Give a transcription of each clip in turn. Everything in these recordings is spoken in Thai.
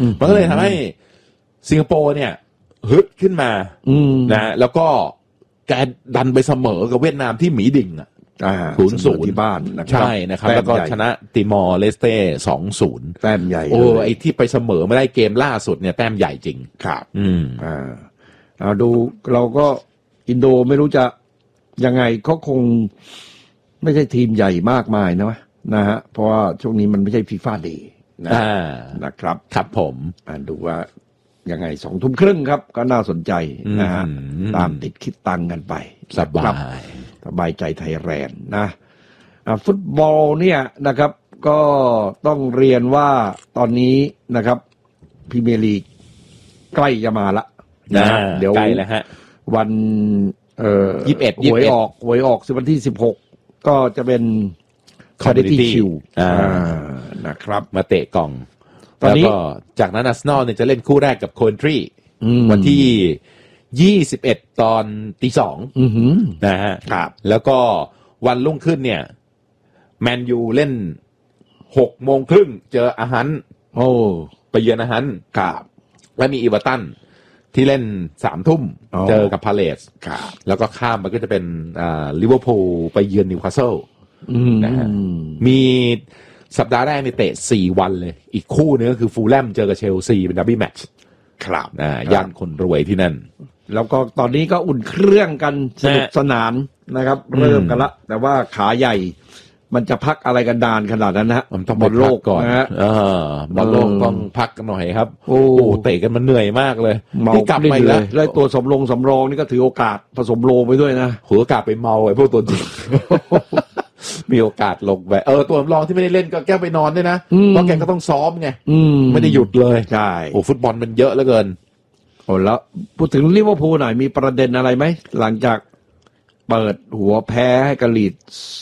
มันก็เลยทำให้สิงคโปร์เนี่ยฮึดขึ้นมานะแล้วก็แกดันไปเสมอกับเวียดนามที่หมีดิ่ง0-0 ที่บ้านนะครับใช่นะครับแล้วก็ชนะติมอร์เลสเต้ 2-0 แต้มใหญ่ไอ้ที่ไปเสมอไม่ได้เกมล่าสุดเนี่ยแต้มใหญ่จริงครับดูเราก็อินโดไม่รู้จะยังไงเขาคงไม่ใช่ทีมใหญ่มากมายนะฮะเพราะว่าช่วงนี้มันไม่ใช่ฟีฟ่าเดย์นะครับครับผมดูว่ายังไง 20:30 ครับก็น่าสนใจนะฮะตามติดคิดตังกันไปสบายใจไทยแลนด์นะฟุตบอลเนี่ยนะครับก็ต้องเรียนว่าตอนนี้นะครับพรีเมียร์ลีกใกล้จะมาละนะเดี๋ยวใกล้แล้วฮะวัน21หวยออกวันที่16ก็จะเป็นCharity Shield นะครับมาเตะกล่องแล้วก็จากนั้นอาร์เซนอลเนี่ยจะเล่นคู่แรกกับโคเวนทรีวันที่21ตอนตี 2นะฮะแล้วก็วันรุ่งขึ้นเนี่ยแมนยูเล่น 6:30 เจออาฮันไปเยือนอาฮันและมีอีเวอร์ตันที่เล่น 3:00 นเจอกับพาเลสแล้วก็ข้ามไปก็จะเป็นลิเวอร์พูลไปเยือนนิวคาสเซิลนะฮะมีสัปดาห์แรกนี่เตะ4วันเลยอีกคู่นึงก็คือฟูลแลมเจอกับเชลซีเป็นดับเบิลแมตช์ครับย่านคนรวยที่นั่นแล้วก็ตอนนี้ก็อุ่นเครื่องกันสนุกสนานนะครับเริ่มกันละแต่ว่าขาใหญ่มันจะพักอะไรกันนานขนาดนั้นนะมันต้องบอลโลกก่อนนะบอลโลกต้องพักกันหน่อยครับโอ้เตะกันมันเหนื่อยมากเลยที่กลับมาเลยตัวสำรองนี่ก็ถือโอกาสผสมโลงไปด้วยนะถือโอกาสไปเมาไอ้พวกตัวจริงมีโอกาสลงไปตัวสำรองที่ไม่ได้เล่นก็แก้ไปนอนด้วยนะเพราะแกก็ต้องซ้อมไงไม่ได้หยุดเลยใช่ฟุตบอลมันเยอะเหลือเกินแล้วพูดถึงลิเวอร์พูลหน่อยมีประเด็นอะไรไหมหลังจากเปิดหัวแพ้ให้กับลีด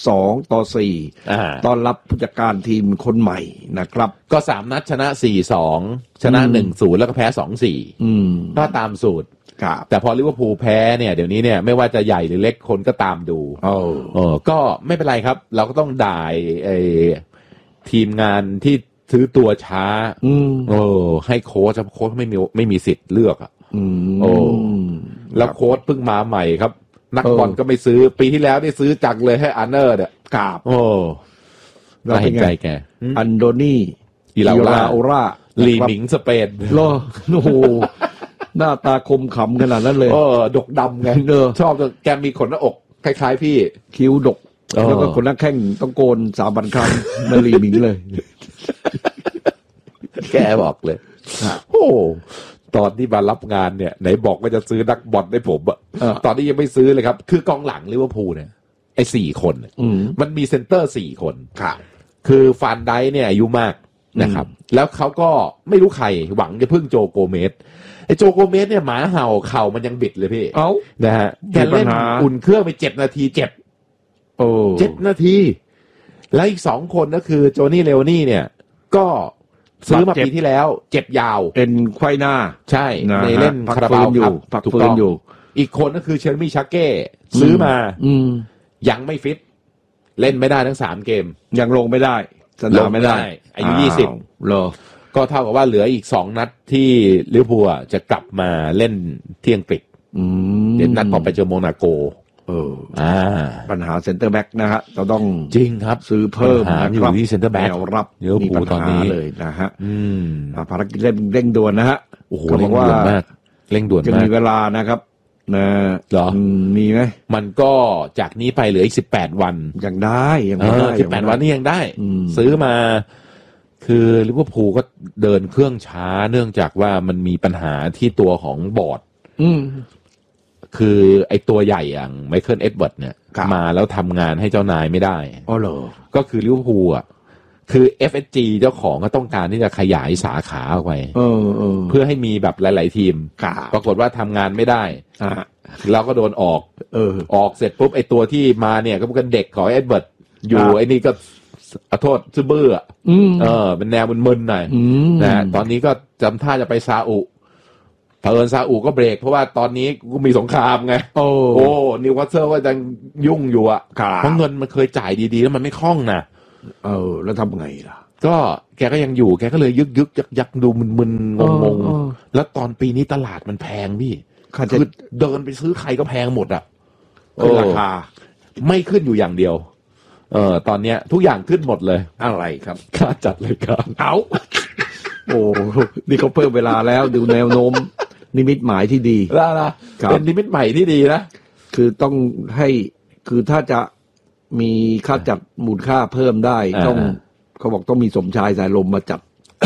2-4ต้อนรับผู้จัดการทีมคนใหม่นะครับก็3นัดชนะ 4-2 ชนะ 1-0 แล้วก็แพ้ 2-4ก็ตามสูตรแต่พอลิเวอร์พูลแพ้เนี่ยเดี๋ยวนี้เนี่ยไม่ว่าจะใหญ่หรือเล็กคนก็ตามดูก็ไม่เป็นไรครับเราก็ต้องด่าทีมงานที่ซื้อตัวช้าให้โค้ชไม่มีสิทธิ์เลือกแล้วโค้ชเพิ่งมาใหม่ครับนักบอลก็ไม่ซื้อปีที่แล้วได้ซื้อจังเลยให้อาร์เนอร์เนี่ยเราเห็นใจแกอันโดนี่อิลาโอราลีหมิงสเปนโอ้โหหน้าตาคมขำขนาดนั้นเลยดกดำไงชอบแกมีขนหน้าอกคล้ายๆพี่คิ้วดกแล้วก็ขนหน้าแข้งต้องโกน3,000 ครั้งมาลีหมิงเลยแกบอกเลยโอ้ตอนที่มารับงานเนี่ยไหนบอกว่าจะซื้อนักบอลให้ผมตอนนี้ยังไม่ซื้อเลยครับคือกองหลังลิเวอร์พูลเนี่ยไอ้4คนมันมีเซนเตอร์4คนคือฟานไดค์เนี่ยอายุมากนะครับแล้วเขาก็ไม่รู้ใครหวังจะพึ่งโจโกเมสไอ้โจโกเมสเนี่ยหมาเห่าเข่ามันยังบิดเลยพี่นะฮะแกเล่นอุ่นเครื่องไป7 นาทีเจ็บ7 นาทีแล้วอีก2คนก็คือโจนี่เลโอนี่เนี่ยก็ซื้อมาปีที่แล้วเจ็บยาวเป็นไขว้หน้าใช่ในเล่นคาราบาวครับถูกต้องอยู่อีกคนก็คือเชอร์มี่ชักเก้ซื้อมายังไม่ฟิตเล่นไม่ได้ทั้ง3 เกมยังลงไม่ได้สนามไม่ได้อายุ20 เหรอก็เท่ากับว่าเหลืออีก2 นัดที่ลิเวอร์พูลจะกลับมาเล่นที่อังกฤษเดี๋ยวนัดต่อไปเจอโมนาโกปัญหาเซ็นเตอร์แบ็กนะฮะเราต้องจริงครับซื้อเพิ่มอยู่ที่เซ็นเตอร์แบ็กรับเยอะปูตอนนี้เลยนะฮะภารกิจเร่งด่วนนะฮะโอ้โหเร่งด่วนมากเร่งด่วนมากจะมีเวลานะครับนะเหรอมีไหมมันก็จากนี้ไปเหลืออีก18 วันยังได้ 18 วันนี่ยังได้ซื้อมาคือลิเวอร์พูลก็เดินเครื่องช้าเนื่องจากว่ามันมีปัญหาที่ตัวของบอร์ดคือไอตัวใหญ่อย่างไมเคิลเอ็ดเวิร์ดเนี่ยมาแล้วทำงานให้เจ้านายไม่ได้เหรอก็คือลิเวอร์พูลอ่ะคือ FSG เจ้าของก็ต้องการที่จะขยายสาขาออกไปเพื่อให้มีแบบหลายๆทีมปรากฏว่าทำงานไม่ได้แล้วก็โดนออกเสร็จปุ๊บไอตัวที่มาเนี่ยก็เป็นเด็กของเอ็ดเวิร์ดอยู่ไอนี่ก็โทษซื่อเบื่อเป็นแนวมึนๆหน่อยนะตอนนี้ก็จำท่าจะไปซาอุเผอิญซาอุก็เบรกเพราะว่าตอนนี้ก็มีสงครามไงนิวคาสเซิลก็ยังยุ่งอยู่อ่ะเพราะเงินมันเคยจ่ายดีๆแล้วมันไม่คล่องนะแล้วทำไงล่ะก็แกก็ยังอยู่แกก็เลยยึกยักดูมึนงงแล้วตอนปีนี้ตลาดมันแพงพี่คือเดินไปซื้อใครก็แพงหมดอ่ะราคาไม่ขึ้นอยู่อย่างเดียวตอนเนี้ยทุกอย่างขึ้นหมดเลยอะไรครับค่าจัดรายการเอาโอ้นี่เขาเพิ่มเวลาแล้วดูแนวโน้มนิมิตหมายที่ดีแล้วนะเป็นนิมิตใหม่ที่ดีนะคือต้องให้คือถ้าจะมีค่าจัดมูลค่าเพิ่มได้ต้องเขาบอกต้องมีสมชายสายลมมาจัด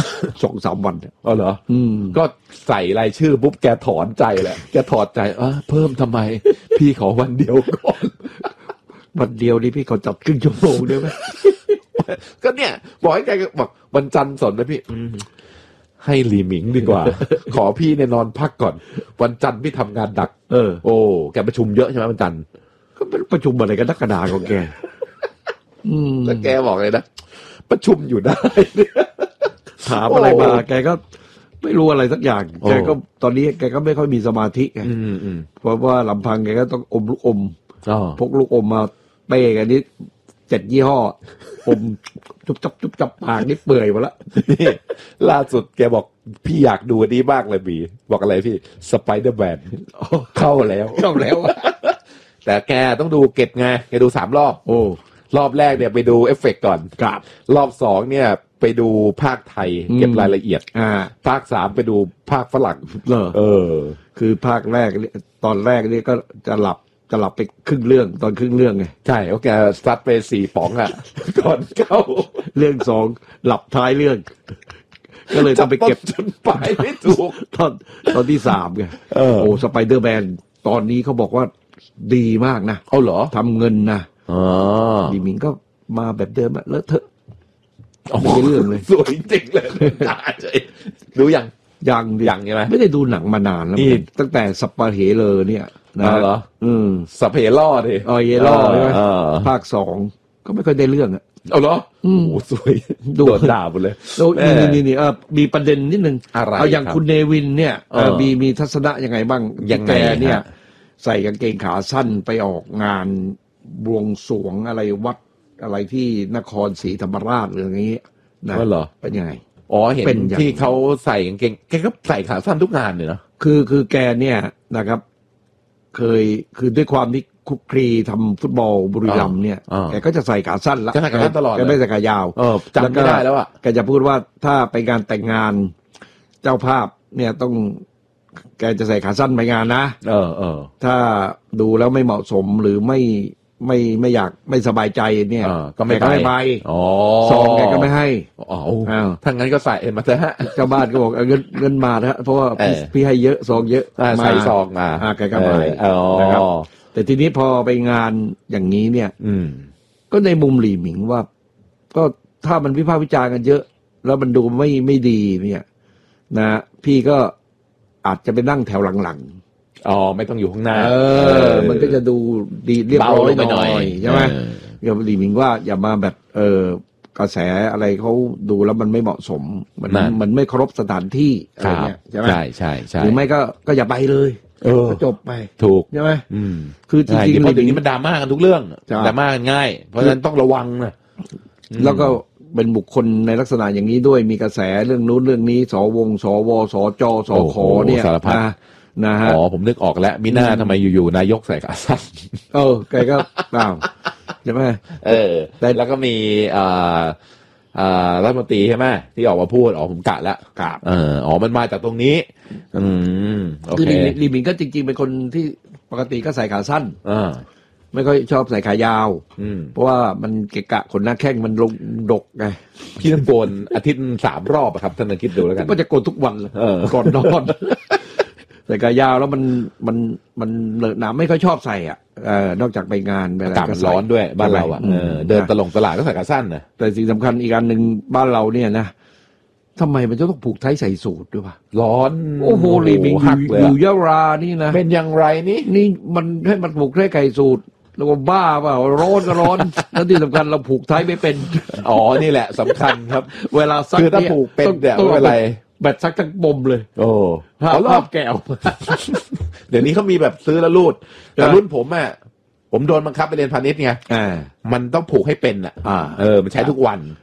2-3 วันอ๋อเหรอก็ใส่รายชื่อปุ๊บแกถอนใจแหละแกถอดใจเพิ่มทำไมพี่ขอวันเดียวก่อนวันเดียวนี่พี่เขาจัดครึ่งชั่วโมงได้ไหมก็เนี่ยบอกให้แกบอกวันจันทร์สนไหมพี่ให้ลีหมิงดีกว่า ขอพี่เนี่ยนอนพักก่อนวันจันทร์พี่ทำงานดักโอ้แกประชุมเยอะใช่ไหมวันจันทร์ก็ประชุมอะไรกันนักกระดาของแกแล้วแกบอกเลยนะประชุมอยู่ได้ถามอะไรมาแกก็ไม่รู้อะไรสักอย่างแกก็ตอนนี้แกก็ไม่ค่อยมีสมาธิไงเพราะว่าลำพังแกก็ต้องอมลูกอมพกลูกอมมาเป้กันนี้7 ยี่ห้ออมจุบจับปากนี่เปื่อยหมดละนี่ล่าสุดแกบอกพี่อยากดูอันนี้มากเลยบีบอกอะไรพี่สไปเดอร์แมนเข้าแล้วแต่แกต้องดูเก็บไงแกดู3 รอบรอบแรกเนี่ยไปดูเอฟเฟกต์ก่อนครับรอบ2เนี่ยไปดูภาคไทยเก็บรายละเอียดภาค3ไปดูภาคฝรั่งคือภาคแรกตอนแรกนี่ก็จะหลับไปครึ่งเรื่องตอนครึ่งเรื่องไงใช่โอเคซัดไป4 ป๋องอ่ะก่อนเข้าเรื่อง2หลับท้ายเรื่องก็เลยต้องไปเก็บจนปลายไม่ถูกตอนที่3ไงโอ้สไปเดอร์แมนตอนนี้เขาบอกว่าดีมากนะเอาเหรอทำเงินนะดีมิงก็มาแบบเดิมอะเลอะเทอะไม่ได้เรื่องเลยสวยจริงเลยดูยังใช่ไหมไม่ได้ดูหนังมานานแล้วตั้งแต่สัปปะเหร่เนี่ยนะเหรอสัปเหร่ดิเยล่อใช่ไหมภาค2ก็ไม่ค่อยได้เรื่องอ่ะเอาเหรอโอ้สวยโดนด่าหมดเลยนี่มีประเด็นนิดนึงเอาอย่างคุณเนวินเนี่ยมีทัศนะยังไงบ้างแกเนี่ยใส่กางเกงขาสั้นไปออกงานบวงสรวงอะไรวัดอะไรที่นครศรีธรรมราชหรืออย่างนี้นะเหรอเป็นยังไงเห็นที่เขาใส่กางเกงแกก็ใส่ขาสั้นทุกงานเลยเนาะคือแกเนี่ยนะครับคือด้วยความที่คุกคลีทำฟุตบอลบุรีรัมย์เนี่ยแกก็จะใส่ขาสั้นละใส่ขาสั้นตลอดแกไม่ใส่ขายาวจำไม่ได้แล้วอ่ะแกจะพูดว่าถ้าไปงานแต่งงานเจ้าภาพเนี่ยต้องแกจะใส่ขาสั้นไปงานนะถ้าดูแล้วไม่เหมาะสมหรือไม่อยากไม่สบายใจเนี่ยก็ไม่ไปซองแกก็ไม่ให้ถ้างั้นก็ใส่มาเถอะฮะเจ้าบ้านก็บอกเงินมานะเพราะว่าพี่ให้เยอะซองเยอะใส่ซองมาแกก็ไปนะครับแต่ทีนี้พอไปงานอย่างนี้เนี่ยก็ในมุมหลี่หมิงว่าก็ถ้ามันวิพากษ์วิจารณ์กันเยอะแล้วมันดูไม่ดีเนี่ยนะพี่ก็อาจจะไปนั่งแถวหลังไม่ต้องอยู่ข้างหน้ามันก็จะดูดีเรียบร้อยหน่อยใช่ไหมอย่างหลี่หมิงว่าอย่ามาแบบกระแสอะไรเขาดูแล้วมันไม่เหมาะสมมันไม่เคารพสถานที่อะไรเงี้ยใช่ไหมใช่หรือไม่ก็อย่าไปเลยก็จบไปถูกใช่ไหมคือจริงๆเพราะเดี๋ยวนี้มันดราม่ากันทุกเรื่องดราม่ากันง่ายเพราะฉะนั้นต้องระวังนะแล้วก็เป็นบุคคลในลักษณะอย่างนี้ด้วยมีกระแสเรื่องนู้นเรื่องนี้สวสวสจสขเนี่ยนะฮะผมนึกออกแล้วมิน่าทำไมอยู่ๆนายกใส่ขาสั้นแกก็ใช่ไหมแล้วก็มีรัฐมนตรีใช่ไหมที่ออกมาพูดผมกะแล้วมันมาจากตรงนี้คือลีมิงก็จริงๆเป็นคนที่ปกติก็ใส่ขาสั้นไม่ค่อยชอบใส่ขายาวเพราะว่ามันเกะกะขนหน้าแข้งมันลงดกไงพี่ต้องโกนอาทิตย์3 รอบครับท่านลองคิดดูแล้วกันก็จะโกนทุกวันก่อนนอนใส่ขายาวแล้วมันเหนอะหนาไม่ค่อยชอบใส่นอกจากไปงานไปอะไรก็ร้อนด้วยบ้านเราเดินตลาดก็ใส่ขาสั้นนะแต่สิ่งสำคัญอีกอันหนึ่งบ้านเราเนี่ยนะทำไมมันจะต้องผูกไทยใส่สูทด้วยวะร้อนโอ้โหลีมิงอยู่ยะรานี่นะเป็นอย่างไรนี่มันให้มันผูกไทยไก่สูทแล้วก็บ้าเปล่าร้อนก็ร้อนแล้วที่สำคัญเราผูกไทยไม่เป็นนี่แหละสำคัญครับเวลาซักคือถ้าผูกเป็นเดี๋ยวไม่เป็นไรแบบซักทั้งปมเลยภาพแก้วเดี๋ยวนี้เขามีแบบซื้อแล้วรูดแต่รุ่นผมโดนบังคับไปเรียนพาณิชย์ไงมันต้องผูกให้เป็นมันใช้ทุกวัน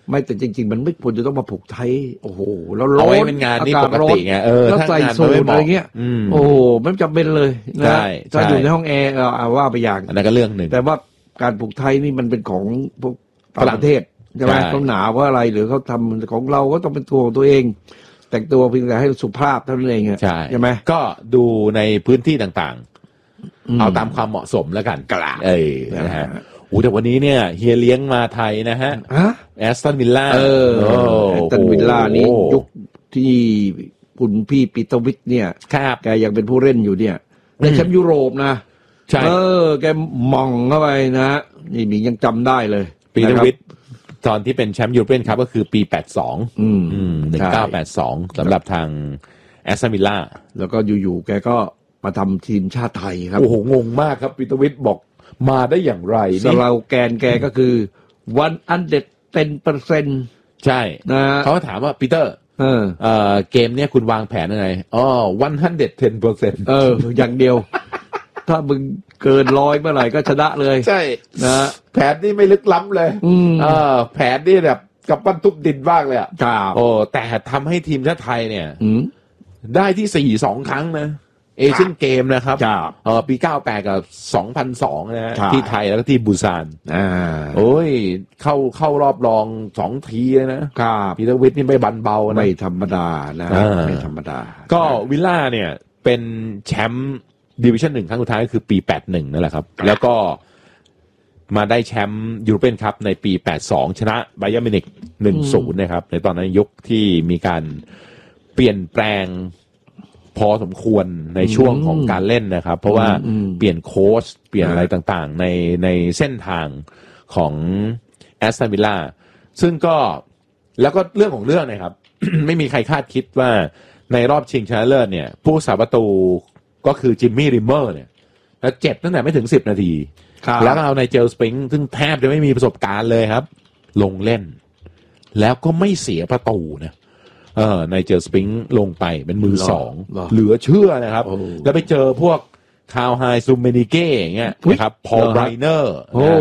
ไม่แต่จริงๆมันไม่ควรจะต้องมาผูกไทยโอ้โหแล้วร้อนเอาไว้เป็นงานนี่ปกติไงแล้วใส่สูทอะไรเงี้ยโอ้ไม่จำเป็นเลยนะถ้าอยู่ในห้องแอร์ว่าไปอย่างอันนั้นก็เรื่องหนึ่งแต่ว่าการผูกไทยนี่มันเป็นของพวกต่างประเทศใช่ไหมเขาหนาวว่าอะไรหรือเขาทำของเราก็ต้องเป็นตัวของตัวเองแต่งตัวเพียงแต่ให้สุภาพเท่านั้นเองใช่ไหมก็ดูในพื้นที่ต่างๆเอาตามความเหมาะสมแล้วกันนะฮะแต่วันนี้เนี่ยเฮียเลี้ยงมาไทยนะฮะแอสตันวิลล่าแอสตันวิลล่านี่ยุคที่คุณพี่ปีเตอร์วิทเนี่ยแกยังเป็นผู้เล่นอยู่เนี่ยในแชมป์ยุโรปนะใช่แกมองเข้าไปนะนี่มียังจำได้เลยปีเตอร์วิทตอนที่เป็นแชมป์ยูโรเปียนคัพก็คือปี82 1982สำหรับทางแอสตันวิลล่าแล้วก็อยู่ๆแกก็มาทำทีมชาติไทยครับโอ้โหงงมากครับปีเตอร์วิทบอกมาได้อย่างไรสโลแกนแกก็คือ110% ใช่นะเขาถามว่าปีเตอร์เกมเนี้ยคุณวางแผนยังไง110% อย่างเดียวถ้ามึงเกิน100เมื่อไหร่ก็ชนะเลยใช่นะแผนนี่ไม่ลึกล้ำเลยแผนนี่แบบกับปั้นทุบดินบ้างเลยอ่ะแต่ทำให้ทีมชาติไทยเนี่ยได้ที่4-2 ครั้งนะเอเชียนเกมนะครับปี98กับ2002นะฮะที่ไทยแล้วก็ที่บูซานโอ้ยเข้ารอบรอง2 ทีเลยนะปีเตอร์วิทนี่ไม่บันเบานะไม่ธรรมดานะไม่ธรรมดาก็วิลล่าเนี่ยเป็นแชมป์ดิวิชั่น1ครั้งสุดท้ายก็คือปี81นั่นแหละครับแล้วก็มาได้แชมป์ยูโรเปียนคัพในปี82ชนะไบเยิร์นมิวนิก 1-0 นะครับในตอนนั้นยุคที่มีการเปลี่ยนแปลงพอสมควรในช่วงของการเล่นนะครับเพราะว่าเปลี่ยนโค้ชเปลี่ยนอะไรต่างๆในเส้นทางของแอสตันวิลล่าซึ่งก็แล้วก็เรื่องของเรื่องนะครับ ไม่มีใครคาดคิดว่าในรอบชิงชนะเลิศเนี่ยผู้รักษาประตูก็คือจิมมี่ริมเมอร์เนี่ยแล้วเจ็บตั้งแต่ไม่ถึง10 นาทีแล้วก็เอาในเจลสปริงซึ่งแทบจะไม่มีประสบการณ์เลยครับลงเล่นแล้วก็ไม่เสียประตูนะในเจอสปริงลงไปเป็นมือ2เหลือเชื่อนะครับแล้วไปเจอพวกคาวไฮซูเมนิเก้อย่างเงี้ยนะครับพอลไบรเนอร์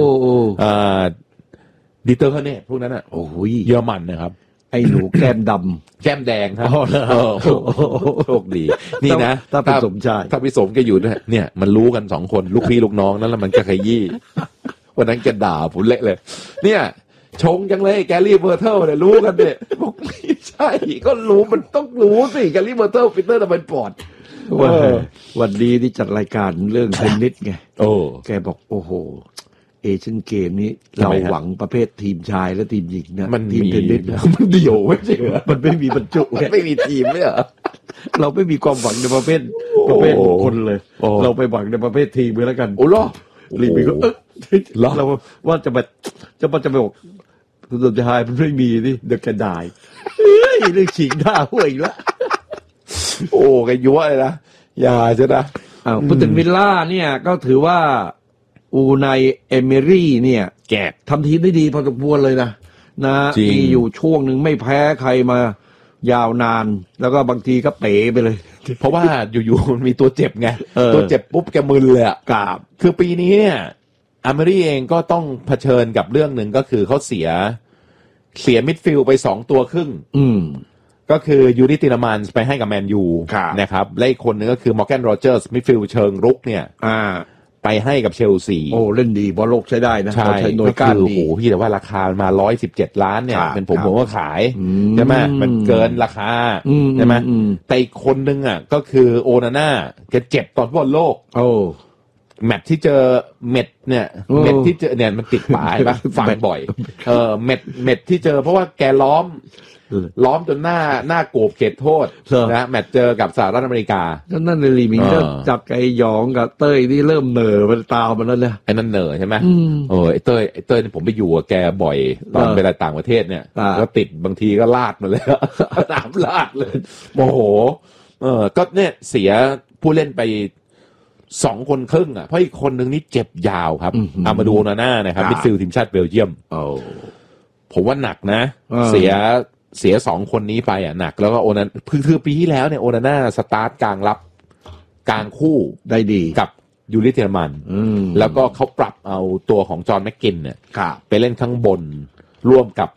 ดิเตอร์เฮเน่พวกนั้นอ่ะเยอรมันนะครับไอ้หนูแก้มดำแก้มแดงครับโชคดีนี่นะถ้าผสมชายถ้าผสมก็อยู่ด้วยเนี่ยมันรู้กัน2 คนลูกพี่ลูกน้องนั่นแล้วมันก็ขยี้วันนั้นแกด่าผมเละเลยเนี่ยชงจังเลยแกรี่เบอร์เทิลเนี่ยรู้กันเนี่ยบอกไม่ใช่ก็รู้มันต้องรู้สิแกรี่เบอร์เทิลปีเตอร์ดับเบิลปอร์ตวันนี้ที่จัดรายการเรื่องเทนนิสไงแกบอกโอ้โหเอเชียนเกมนี้เราหวังประเภททีมชายและทีมหญิงนะมันทีมเทนนิสมันเดี่ยวไม่ใช่เหรอมันไม่มีบรรจุไม่มีทีมไม่เหรอเราไม่มีความหวังในประเภทคนเลยเราไปหวังในประเภททีมไปแล้วกันโอ้โหลีบีก็เราว่าจะบอกสุดท้ายมันไม่มีนี่เด็กกระดายเรื่องฉีกหน้าหัวอีกแล้วโอ้กระยั่วเลยนะอย่าจะนะพูดถึงวิลล่าเนี่ยก็ถือว่าอูไนเอเมรี่เนี่ยแกทำทีมได้ดีพอสมควรเลยนะมีอยู่ช่วงหนึ่งไม่แพ้ใครมายาวนานแล้วก็บางทีก็เป๋ไปเลยเพราะว่าอยู่ๆมันมีตัวเจ็บไงตัวเจ็บปุ๊บแกมึนเลยอ่ะคือปีนี้เนี่ยอเมรี่เองก็ต้องเผชิญกับเรื่องหนึ่งก็คือเขาเสียมิดฟิลด์ไป2 ตัวครึ่งก็คือยูริตินามานไปให้กับแมนยูนะครับและอีกคนนึงก็คือมอร์แกนโรเจอร์สมิดฟิลด์เชิงรุกเนี่ยไปให้กับเชลซีโอ้เล่นดีบอลโลกใช้ได้นะใช่หน่วยการดีโอ้โหพี่แต่ว่าราคามา117 ล้านเนี่ยเป็นผมก็ขายใช่ไหมมันเกินราคาใช่ไหมแต่อีกคนนึงอ่ะก็คือโอนาน่าแกเจ็บตอนบอลโลกแมตช์ที่เจอเม็ดเนี่ยเม็ดที่เจอเนี่ยมันติดปลายปะฟังบ่อยเม็ดที่เจอเพราะว่าแกล้อมจนหน้าโกบเขตโทษนะแมตช์เจอกับสหรัฐอเมริกานั่นเลยลีมิงก็จับไก่หยองกับเต้ยที่เริ่มเหน่อมันตามมันแล้วเนี่ยไอ้นั่นเหน่อใช่ไหมไอ้เต้ยผมไปอยู่กับแกบ่อยตอนไปต่างประเทศเนี่ยก็ติดบางทีก็ลาดมาเลยตามลาดเลยโมโหก็เนี่ยเสียผู้เล่นไป2 คนครึ่งอ่ะเพราะอีกคนนึงนี่เจ็บยาวครับอามาดูนาน่านะครับมิดฟิลด์ทีมชาติเบลเยียมผมว่าหนักนะเสีย2 คนนี้ไปอ่ะหนักแล้วก็โอนาคือปีที่แล้วเนี่ยโอนาน่าสตาร์ทกลางรับกลางคู่ได้ดีกับยูริเทอร์มันแล้วก็เขาปรับเอาตัวของจอห์นแม็กกินเนี่ยไปเล่นข้างบนร่วมกับ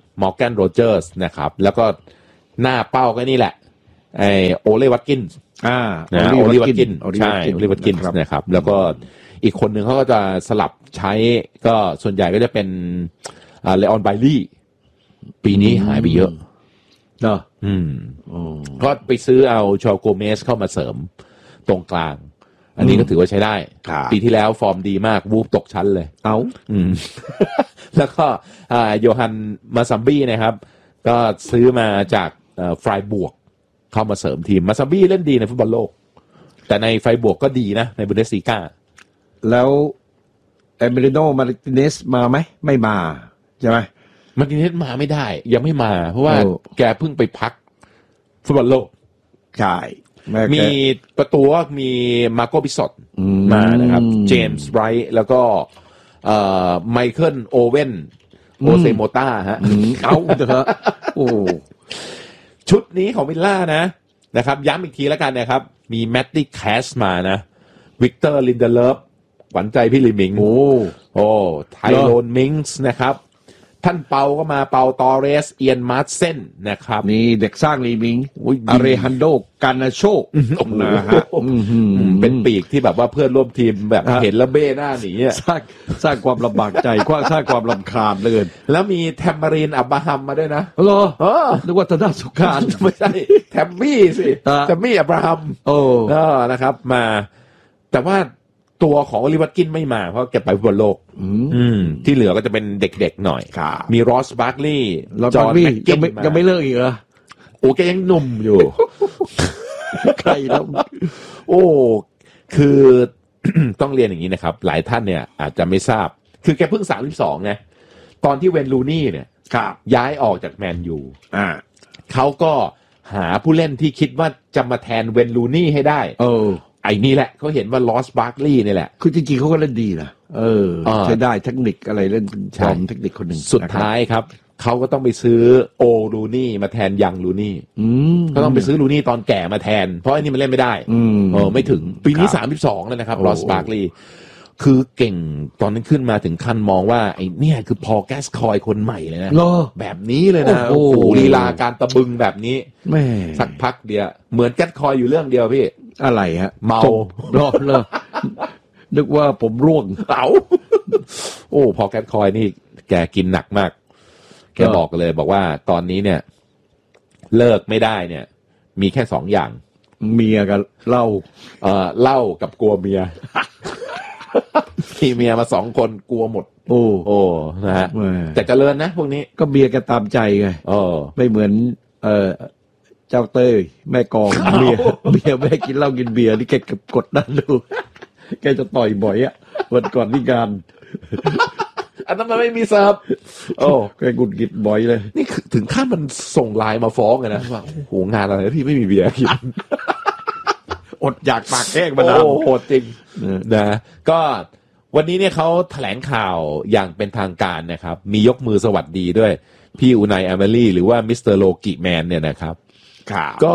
มอร์แกนโรเจอร์สนะครับแล้วก็หน้าเป้าก็นี่แหละไอโอเลวัตกินส์โอเลวัตกินใช่โอเลวัตกินส์นะครับแล้วก็อีกคนหนึ่งเขาก็จะสลับใช้ก็ส่วนใหญ่ก็จะเป็นเลออนไบลี่ปีนี้หายไปเยอะเนาะก็ไปซื้อเอาชอโกเมสเข้ามาเสริมตรงกลางอันนี้ก็ถือว่าใช้ได้ปีที่แล้วฟอร์มดีมากวูฟตกชั้นเลยแล้วก็โยฮันมาซัมบี้นะครับก็ซื้อมาจากไฟบวกเข้ามาเสริมทีมมาซัมบี้เล่นดีในฟุตบอลโลกแต่ในไฟบวกก็ดีนะในบุนเดสลีกาแล้วเอเมริโนมาร์ติเนสมาไหมไม่มาใช่ไหมมาร์ติเนสมาไม่ได้ยังไม่มาเพราะว่าแกเพิ่งไปพักฟุตบอลโลกใช่มีประตูมีมาโกบิสอตมานะครับเจมส์ไรท์แล้วก็ไมเคิลโอเว่นโอเซโมต้าฮะเอาเถอะโอ้ชุดนี้ของวิลล่านะครับย้ำอีกทีแล้วกันนะครับมีแมตตี้แคสมานะวิกเตอร์ลินเดเลฟขวัญใจพี่ลิมิงโอ้ไทโรนมิงส์นะครับท่านเปาก็มาเปาตอเรสเอียนมาร์เซนนะครับนี่เด็กสร้างลีมิงอาเรฮันโดกานาโชนะฮะเป็นปีกที่แบบว่าเพื่อนร่วมทีมแบบเห็นแล้วเบ้หน้าหนีสร้างความลำบากใจสร้างความรำคาญเลยแล้วมีแทมมารีนอับบราฮัมมาด้วยนะเหรอนึกว่าธนาสุการไม่ใช่แทมมี่สิแทมมี่อับบราฮัมนะครับมาแต่ว่าตัวของโอลิวัตกินไม่มาเพราะแกไปฟุตบอลโลกที่เหลือก็จะเป็นเด็กๆหน่อยมีรอสบาร์คลีย์จอห์นแม็กกินยังไม่เลิกอีกเหรอโอ้แกยังหนุ่มอยู่ใครแล้วโอ้คือ ต้องเรียนอย่างนี้นะครับหลายท่านเนี่ยอาจจะไม่ทราบคือแกเพิ่ง32ไงตอนที่เวนลูนี่เนี่ยย้ายออกจากแมนยูเขาก็หาผู้เล่นที่คิดว่าจะมาแทนเวนลูนี่ให้ได้ไอ้นี่แหละเขาเห็นว่าลอสบาร์คลีย์นี่แหละคือจริงๆเขาก็เล่นดีนะใช้ได้เทคนิคอะไรเล่นจอมเทคนิคคนหนึ่งสุดท้ายครับเขาก็ต้องไปซื้อโอลูนี่มาแทนยังลูนี่ก็ต้องไปซื้อลูนี่ตอนแก่มาแทนเพราะไอ้นี่มันเล่นไม่ได้ไม่ถึงปีนี้32แล้วนะครับลอสบาร์คลีย์คือเก่งตอนนั้นขึ้นมาถึงขั้นมองว่าไอ้เนี่ยคือพอแกสคอยคนใหม่เลยนะแบบนี้เลยนะโอ้โหลีลาการตะบึงแบบนี้สักพักเดียวเหมือนแกสคอยอยู่เรื่องเดียวพี่อะไรฮะเมารอบเลยนึกว่าผมร่วงโอ้พอแกสคอยนี่แกกินหนักมากแกบอกเลยบอกว่าตอนนี้เนี่ยเลิกไม่ได้เนี่ยมีแค่2อย่างเมียกับเหล้าเหล้ากับกลัวเมียมีเมียมา2คนกลัวหมดโอ้นะฮะแต่เจริญนะพวกนี้ก็เมียแกตามใจไงไม่เหมือนเจ้าเต้ยแม่กองเมียแม่กินเหล้ากินเบียร์นี่แกกดดันดูแกจะต่อยบ่อยอ่ะวันก่อนที่งานอันนั้นมันไม่มีเซิร์ฟแกกุดกิดบ่อยเลยนี่ถึงขั้นมันส่งไลน์มาฟ้องเลยนะว่าโอ้โหงานอะไรที่ไม่มีเบียร์กินอดอยากปากแห้งมานานโหดจริงนะก็วันนี้เนี่ยเขาแถลงข่าวอย่างเป็นทางการนะครับมียกมือสวัสดีด้วยพี่อูไนแอมเบลี่หรือว่ามิสเตอร์โลกิแมนเนี่ยนะครับก็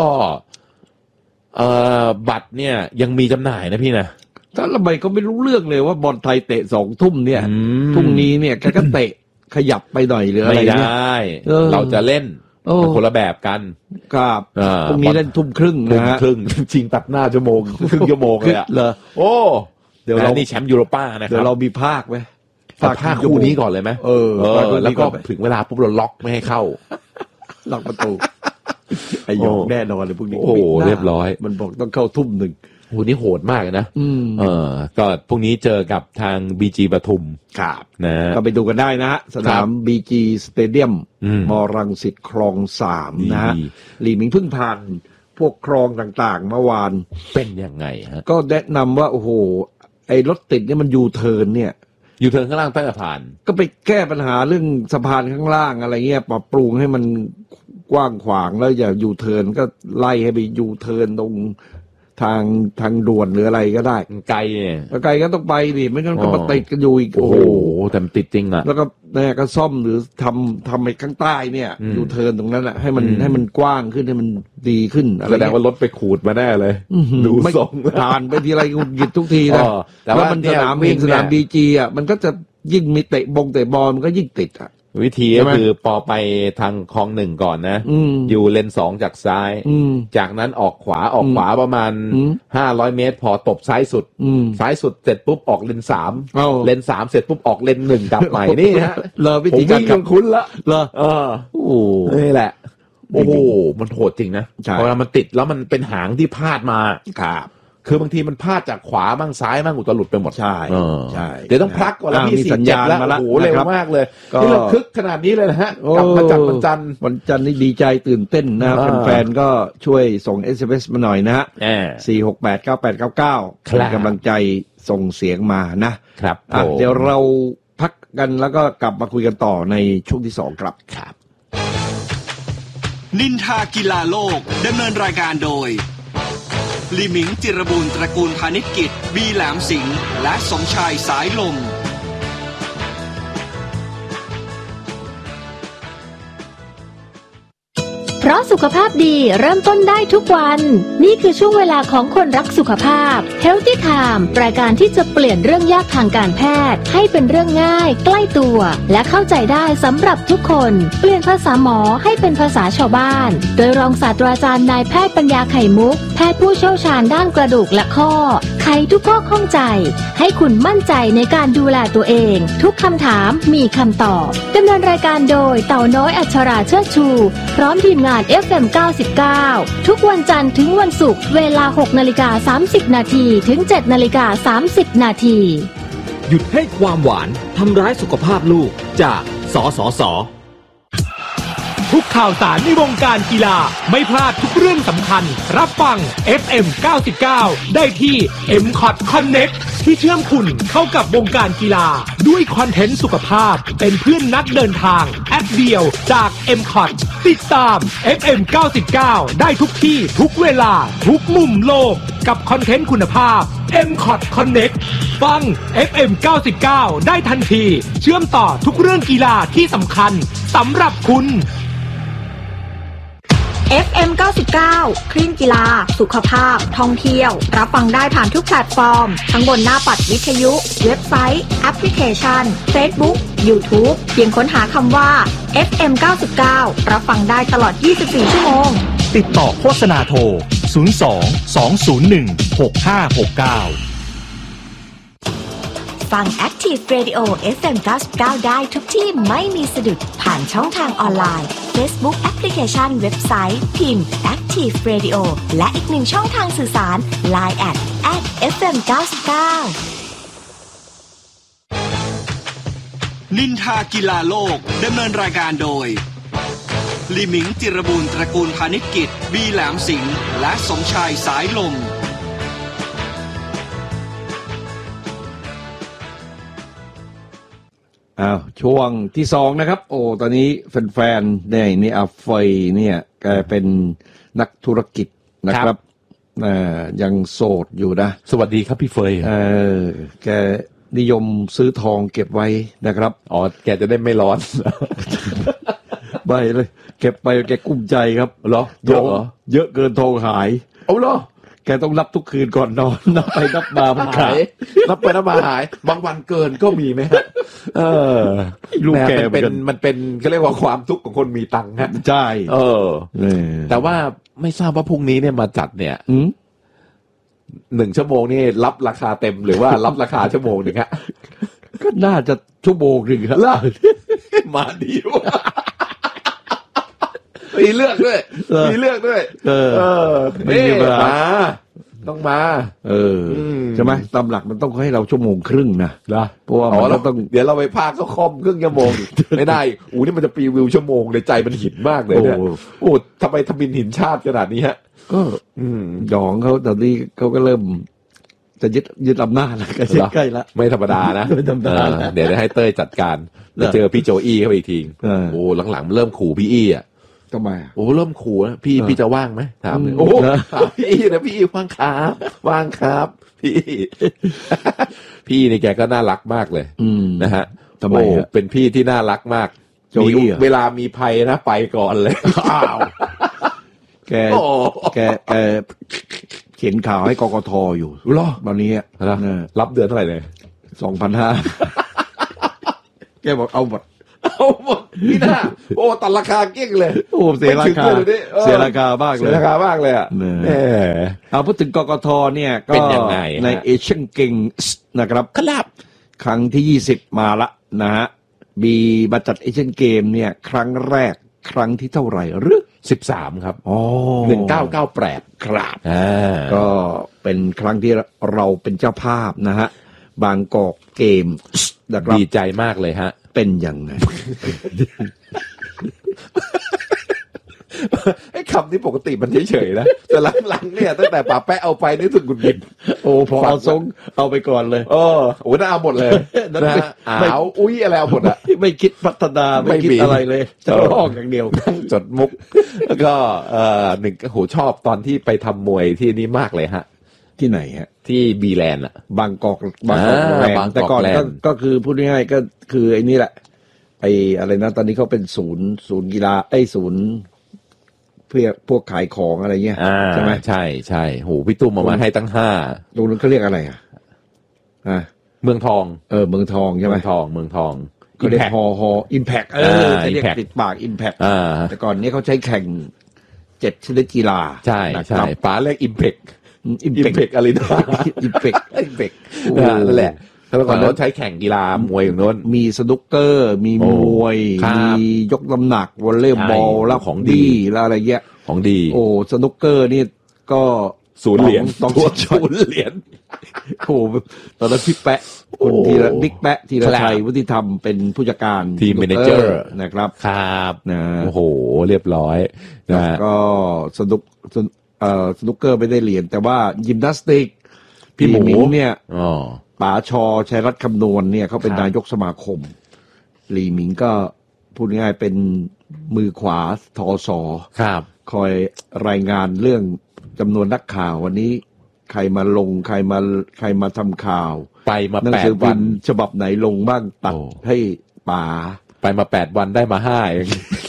บัตรเนี่ยยังมีจำหน่ายนะพี่นะถ้าทำไมก็ไม่รู้เรื่องเลยว่าบอลไทยเตะ2 ทุ่มเนี่ยพรุ่งนี้เนี่ยแกก็เตะขยับไปหน่อยหรืออะไรไม่ได้เราจะเล่นคนละแบบกันครับพรุ่งนี้เล่น 20:30นะฮะครึ่งจริงตัดหน้าชั่วโมงครึ่งชั่วโมงเลยอ่ะโอ้เดี๋ยวเรานี่แชมป์ยูโรป้านะครับเดี๋ยวเรามีภาคไหมภาคคู่นี้ก่อนเลยไหมแล้วก็ถึงเวลาปุ๊บเราล็อกไม่ให้เข้าล็อกประตูไอ้ยงแน่นอนเลยพวกนี้โอ้เรียบร้อยมันบอกต้องเข้า 1:00 โหนี่โหดมากนะก็พรุ่งนี้เจอกับทางบีจีปทุมครับนะก็ไปดูกันได้นะฮะสนามบีจีสเตเดียมมรังสิตคลอง3นะฮะลีมิงเพิ่งผ่านพวกคลองต่างๆเมื่อวานเป็นยังไงฮะก็แนะนำว่าโอ้โหไอ้รถติดเนี่ยมันยูเทิร์นเนี่ยยูเทิร์นข้างล่างใต้สะพานก็ไปแก้ปัญหาเรื่องสะพานข้างล่างอะไรเงี้ยปรับปรุงให้มันกว้างขวางแล้วอย่ายูเทิร์นก็ไล่ให้ไปยูเทิร์นตรงทางด่วนหรืออะไรก็ได้ไกลเนี่ยไกลก็ต้องไปดิไม่งั้นก็มาติดกันอยู่อีกโอ้โหแต่ติดจริงอ่ะแล้วก็เนี่ยก็ซ่อมหรือทำไปข้างใต้เนี่ยยูเทิร์นตรงนั้นแหละให้มันกว้างขึ้นให้มันดีขึ้นแสดงว่ารถไปขูดมาแน่เลยดูทรงผ่านไปทีไรกูหยุดทุกทีนะแล้วมันสนามบีจีอ่ะมันก็จะยิ่งมีเตะบอลมันก็ยิ่งติดอ่ะวิธีก็คือปอไปทางคลอง1ก่อนนะอยู่เลน2จากซ้ายจากนั้นออกขวาประมาณ500 เมตรพอตบซ้ายสุดเสร็จปุ๊บออกเลน3เลน3เสร็จปุ๊บออกเลน1กลับใหม่นี่ฮะวิธีการขับคุ้นละโอ้นี่แหละโอ้โหมันโหดจริงนะเวลามันติดแล้วมันเป็นหางที่พาดมาครับคือบางทีมันพลาดจากขวาบ้างซ้ายบ้างอุตลุดไปหมดใช่เดี๋ยวต้องพักก่อนแล้วมีสัญญาณแล้วโอ้โหเร็วมากเลยนี่เราคึกขนาดนี้เลยนะฮะกลับมาจากวันจันทร์นี่ดีใจตื่นเต้นนะแฟนๆก็ช่วยส่ง SMS มาหน่อยนะฮะ4689899ให้กำลังใจส่งเสียงมานะครับเดี๋ยวเราพักกันแล้วก็กลับมาคุยกันต่อในช่วงที่2ครับนินทากีฬาโลกดำเนินรายการโดยลีหมิงจิรบูรณ์ตระกูลพาณิชกิจบีแหลมสิงห์และสมชายสายลมเพราะสุขภาพดีเริ่มต้นได้ทุกวันนี่คือช่วงเวลาของคนรักสุขภาพ Healthy Time รายการที่จะเปลี่ยนเรื่องยากทางการแพทย์ให้เป็นเรื่องง่ายใกล้ตัวและเข้าใจได้สำหรับทุกคนเปลี่ยนภาษาหมอให้เป็นภาษาชาวบ้านโดยรองศาสตราจารย์นายแพทย์ปัญญาไข่มุกแพทย์ผู้เชี่ยวชาญด้านกระดูกและข้อไขทุกข้อข้องใจให้คุณมั่นใจในการดูแลตัวเองทุกคำถามมีคำตอบดำเนินรายการโดยเต่าน้อยอัชราเชิดชูพร้อมทีมงานFM 99ทุกวันจันทร์ถึงวันศุกร์เวลา 6:30 นาทีถึง 7:30 นาทีหยุดให้ความหวานทำร้ายสุขภาพลูกจากสสส.ทุกข่าวสารในวงการกีฬาไม่พลาดทุกเรื่องสำคัญรับฟัง FM 99ได้ที่ MCOT Connect ที่เชื่อมคุณเข้ากับวงการกีฬาด้วยคอนเทนต์สุขภาพเป็นเพื่อนนักเดินทางแอปเดียวจาก MCOT ติดตาม FM 99ได้ทุกที่ทุกเวลาทุกมุมโลกกับคอนเทนต์คุณภาพ MCOT Connect ฟัง FM 99ได้ทันทีเชื่อมต่อทุกเรื่องกีฬาที่สำคัญสำหรับคุณ FM 99 คลื่นกีฬาสุขภาพท่องเที่ยวรับฟังได้ผ่านทุกแพลตฟอร์มทั้งบนหน้าปัดวิทยุเว็บไซต์แอปพลิเคชัน Facebook YouTube เพียงค้นหาคำว่า FM 99รับฟังได้ตลอด24ชั่วโมงติดต่อโฆษณาโทร02-201-6569 ฟัง Active Radio FM 99ได้ทุกที่ไม่มีสะดุดผ่านช่องทางออนไลน์ Facebook แอปพลิเคชันเว็บไซต์พิมพ์ Active Radio และอีกหนึ่งช่องทางสื่อสาร Line @FM 99 นินทากีฬาโลกดำเนินรายการโดยลีหมิงจิรบูรณ์ตระกูลพาณิชกิจบีแหลมสิงห์และสมชายสายลมช่วงที่2นะครับตอนนี้แฟนๆนี่อาเฟยเนี่ยแกเป็นนักธุรกิจนะครับยังโสดอยู่นะสวัสดีครับพี่เฟยแกนิยมซื้อทองเก็บไว้นะครับแกจะได้ไม่ร้อนใบเลยเก็บไปแกกุ้มใจครับเหรอเยอะเกินทองหายเหรอแกต้องนับทุกคืนก่อนนอนนับไปนับมามันหายนับไปนับมาหายบางวันเกินก็มีไหมฮะลูกแกมันเป็นเขาเรียกว่าความทุกข์ของคนมีตังค์ฮะใช่แต่ว่าไม่ทราบว่าพรุ่งนี้เนี่ยมาจัดเนี่ย1 ชั่วโมงนี่รับราคาเต็มหรือว่ารับราคาชั่วโมงนึงฮะก็น่าจะชั่วโมงนึงครับมาดีว่ะมีเลือกด้วยไม่มีมาต้องมาใช่ไหมตามหลักมันต้องให้เราชั่วโมงครึ่งนะเพราะว่าเราต้องเดี๋ยวเราไปพากเขาคอมครึ่งชั่วโมงไม่ได้นี่มันจะปีวิวชั่วโมงในใจมันหินมากเลยเนี่ยทำไมทมินหินชาติขนาดนี้ฮะก็ยองเขาตอนนี้เขาก็เริ่มจะยึดอำนาจแล้วใกล้แล้วไม่ธรรมดานะเดี๋ยวให้เต้ยจัดการจะเจอพี่โจอี้เข้าไปอีกทีหลังๆเริ่มขู่พี่อี้ทำไมเริ่มขู่นะพี่จะว่างไหมถามเลยพี่อี้นะพี่ว่างครับพี่นี่แกก็น่ารักมากเลยนะฮะทำไมเป็นพี่ที่น่ารักมากเวลามีภัยนะไปก่อนเลยแกเขียนข่าวให้กกท.อยู่หรอตอนนี้รับเดือนเท่าไหร่เลย 2,500 แกบอกเอาหมดเอาหมดนี่นะโอ้ตัดราคาเก่งเลยโอ้เสียราคาเสียราคามากเลยเสียราคามากเลยอ่ะเอาพูดถึงกกทเนี่ยก็ในเอเชียนเกมส์นะครับครับครั้งที่20มาละนะฮะมีมาจัดเอเชียนเกมเนี่ยครั้งแรกครั้งที่เท่าไหร่หรือ 13ครับ 1998ครับก็เป็นครั้งที่เราเป็นเจ้าภาพนะฮะบางกอกเกมดีใจมากเลยฮะเป็นยังไงไอ้คำนี้ปกติมันเฉยๆนะแต่หลังๆเนี่ยตั้งแต่ป๋าแป๊ะเอาไปนี่ถึงกุนบินโอ้พอเอาทรงเอาไปก่อนเลยโอ้น่าเอาหมดเลยนะเอาอุ้ยอะไรเอาหมดอะไม่คิดพัฒนาไม่คิดอะไรเลยจะลอกอย่างเดียวจดมุกแล้วก็หนึ่งโหชอบตอนที่ไปทำมวยที่นี่มากเลยฮะที่ไหนฮะที่บีแลนด์อะบางกอกแลนด์แต่ก่อนก็คือพูดง่ายๆก็คือไอ้นี่แหละไอ้อะไรนะตอนนี้เขาเป็นศูนย์กีฬาศูนย์เพื่อพวกขายของอะไรเงี้ยใช่ไหมใช่โหพี่ตุ้มมาให้ตั้ง5 ตรงนั้นเขาเรียกอะไรเมืองทองเมืองทองใช่ไหมเมืองทองเขาเรียกอิมแพคจะเรียกติดปากอิมแพคแต่ก่อนนี้เขาใช้แข่ง7ชนิดกีฬาใช่ป๋าเรียกอิมแพคอะไรนะอิมแพคนั่นแหละแล้วก่อนเราใช้แข่งกีฬามวยอย่างโน้นมีสนุกเกอร์มีมวยมียกน้ำหนักวอลเลย์บอลแล้วของดีแล้วอะไรเงี้ยของดีโอ้สนุกเกอร์นี่ก็ 0 เหรียญต้อง 0 เหรียญโอ้ตอนนั้นพี่แปะทีละบิ๊กแปะทีละชัยวุฒิธรรมเป็นผู้จัดการทีมแมเนเจอร์นะครับครับนะโอ้โหเรียบร้อยนะก็สนุกเกอร์ไม่ได้เหรียญแต่ว่ายิมนาสติกพี่หมูเนี่ยป๋าชอชัยรัตน์คำนวณเนี่ยเขาเป็นนายกสมาคมหลีหมิงก็พูดง่ายเป็นมือขวาทสครับคอยรายงานเรื่องจำนวนนักข่าววันนี้ใครมาลงใครมาทำข่าวไปมา 8 วันฉบับไหนลงบ้างตัดให้ป๋าไปมา8 วันได้มา5เอง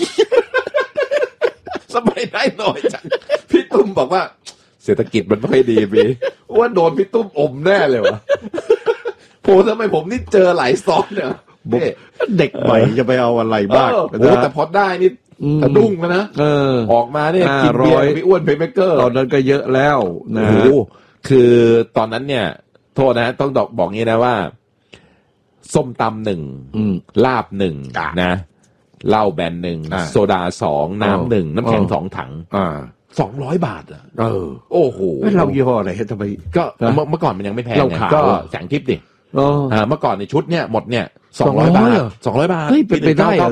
สมัยได้หน่อยจังพี่ตุ้มบอกว่าเศรษฐกิจมันไม่ค่อยดีพี่ว่าโดนพี่ตุ้มอมแน่เลยวะโหทำไมผมนี่เจอหลายซอนเนี่ยเด็กใหม่จะไปเอาอะไรบ้างแต่พอได้นี่สะดุ้งนะออกมาเนี่ยกินเบียร์พี่อ้วนเพย์เมเกอร์ตอนนั้นก็เยอะแล้วนะคือตอนนั้นเนี่ยโทษนะต้องบอกงี้นะว่าส้มตำ1ลาบ1นะเหล้าแบน1โซดา2น้ำ1น้ำแข็ง2 ถัง200 บาทอ่ะโอ้โหเรายี่ห้ออะไรทำไมก็เมื่อก่อนมันยังไม่แพงก็แสงทิพย์ดิเมื่อก่อนในชุดเนี่ยหมดเนี่ย200 บาท200 บาทเฮ้ยเป็นไปได้เหรอ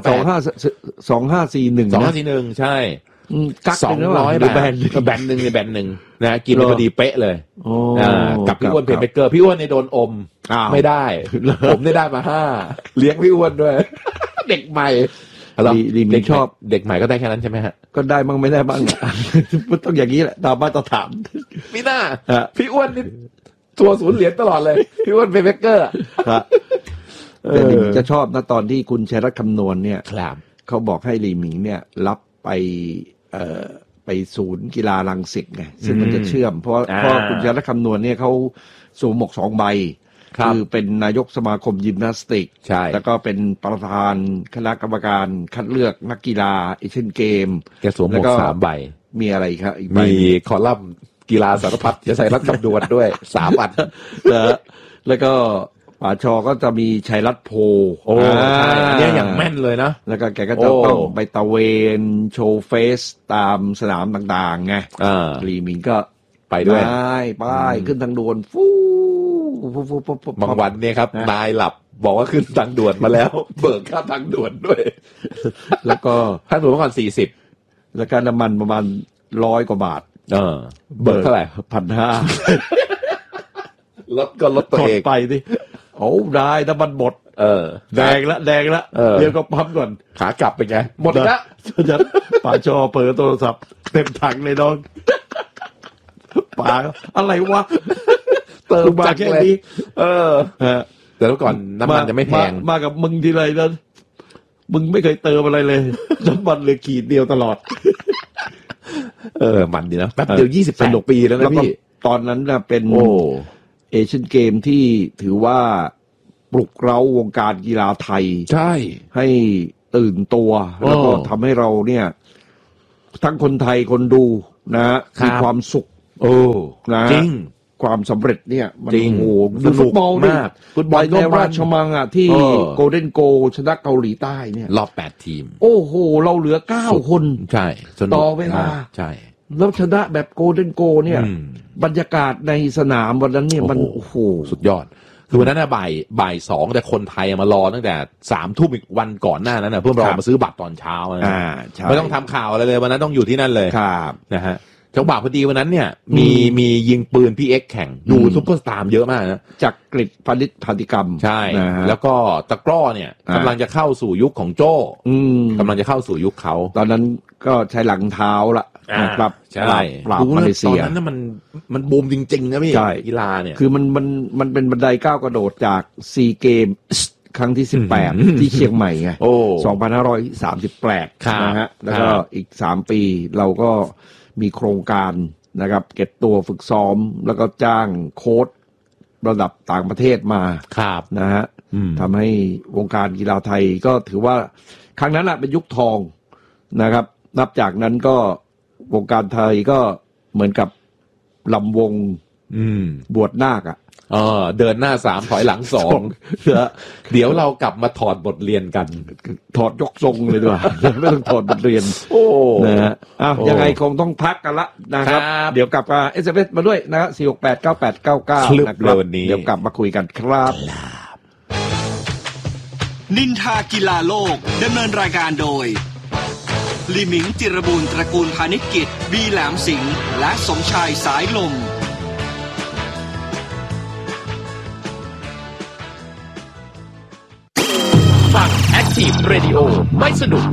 2541 ใช่200 บาทแบนหนึ่งนะกินพอดีเป๊ะเลยกับพี่อ้วนเพย์เมเกอร์พี่อ้วนในโดนอมไม่ได้ผมได้มา5เลี้ยงพี่อ้วนด้วยเด็กใหม่เด็กชอบเด็กใหม่ก็ได้แค่นั้นใช่ไหมฮะก็ได้บ้างไม่ได้บ้างต้องอย่างนี้แหละตามมาตรฐานพี่หน้าพี่อ้วนนี่ตัว0 เหรียญตลอดเลยพี่อ้วนเพย์เมเกอร์แต่หลิงจะชอบนะตอนที่คุณชัยรัตน์คำนวณเนี่ยเขาบอกให้หลีหมิงเนี่ยรับไปศูนย์กีฬารังสิตไงซึ่งมันจะเชื่อมเพราะคุณชัยรัตน์คำนวณเนี่ยเขาสวมหมวก2 ใบคือเป็นนายกสมาคมยิมนาสติกแล้วก็เป็นประธานคณะกรรมการคัดเลือกนักกีฬาเอเชียนเกมแกสวมหมวก3 ใบมีอะไรครับมีคอลัมน์กีฬาสารพัดจะใส่รัฐคำนวณด้วย3 อันแล้วก็ป๋าชอก็จะมีชัยรัตน์โพอันนี้อย่างแม่นเลยนะแล้วก็แกก็จะต้องไปตะเวนโชว์เฟสตามสนามต่างๆไงหลีหมิงก็ไปด้วยไปขึ้นทางด่วนฟูบางวันเนี่ยครับนายหลับบอกว่าขึ้นทางด่วนมาแล้วเบิกค่าทางด่วนด้วยแล้วก็ทางด่วนเมื่อก่อน40 แล้วก็น้ำมันประมาณ100 กว่าบาทเบิกเท่าไหร่ 1,500 รถก็รถตัวเองไปดิโอ้ได้น้ำมันหมดแดงละเดี๋ยวก็ปั๊มก่อนขากลับเป็นไงหมดละฉันป๋าชอเปิดโทรศัพท์เต็มถังเลยน้องป๋าอะไรวะเติมมาแค่นี้แต่เมื่อก่อนน้ำมันจะไม่แพงมากับมึงทีไรนั้นมึงไม่เคยเติมอะไรเลยน้ำมันเหลือขีดเดียวตลอดมันดีนะแป๊บเดียว28 ปีแล้วนะพี่ตอนนั้นน่ะเป็นเอเชียนเกมที่ถือว่าปลุกเร้าวงการกีฬาไทยใช่ให้ตื่นตัวแล้วก็ทำให้เราเนี่ยทั้งคนไทยคนดูนะมีความสุขนะจริงความสำเร็จเนี่ยมันโอ้โหดูฟุตบอลมากฟุตบอลในราชมังอ่ะที่โกลเด้นโกชนะเกาหลีใต้เนี่ยรอบ8ทีมโอ้โหเราเหลือ9คนใช่ต่อเวลาใช่แล้วชนะแบบโกลเด้นโกเนี่ยบรรยากาศในสนามวันนั้นเนี่ยมันโอ้โหสุดยอดคือวันนั้นนะบ่าย2แต่คนไทยมารอตั้งแต่3 ทุ่มอีกวันก่อนหน้านั้นนะเพื่อรอมาซื้อบัตรตอนเช้าไม่ต้องทำข่าวอะไรเลยวันนั้นต้องอยู่ที่นั่นเลยนะฮะจังหวะพอดีวันนั้นเนี่ยมียิงปืนพี่เอ็กแข่งดูซุปเปอร์สตาร์เยอะมากนะจากกฤษพลิตพาติกรรมใช่แล้วก็ตะกร้อเนี่ยกำลังจะเข้าสู่ยุคของโจ้กำลังจะเข้าสู่ยุคเขาตอนนั้นก็ใช้หลังเท้าละครับใช่ปราบมาเลเซียตอนนั้นมันบูมจริงๆนะพี่กีฬาเนี่ยคือมันเป็นบันไดก้าวกระโดดจากซีเกมครั้งที่18ที่เชียงใหม่ไง2538นะฮะแล้วก็อีก3ปีเราก็มีโครงการนะครับเก็บตัวฝึกซ้อมแล้วก็จ้างโค้ชระดับต่างประเทศมานะฮะทำให้วงการกีฬาไทยก็ถือว่าครั้งนั้นเป็นยุคทองนะครับนับจากนั้นก็วงการไทยก็เหมือนกับลำวงบวชนาคเดินหน้า3ถอยหลัง2เดี๋ยวเรากลับมาถอดบทเรียนกันถอดยกทรงเลยดีกว่าไม่ต้องถอดบทเรียนนะฮะยังไงคงต้องพักกันละนะครับเดี๋ยวกลับมา SMS มาด้วยนะฮะ4689899นะครับเดี๋ยวกลับมาคุยกันครับนินทากีฬาโลกดำเนินรายการโดยลิมิงจิรบูรณ์ตระกูลพาณิชกิจบีแหลมสิงห์และสมชายสายลมฟัง Active Radio ไม่สนุก